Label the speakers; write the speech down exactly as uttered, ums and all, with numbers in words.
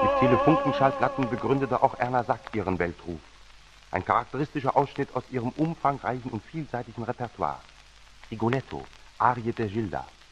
Speaker 1: Mit Telefunkenschallplatten begründete auch Erna Sack ihren Weltruf. Ein charakteristischer Ausschnitt aus ihrem umfangreichen und vielseitigen Repertoire. Rigoletto, Arie der Gilda,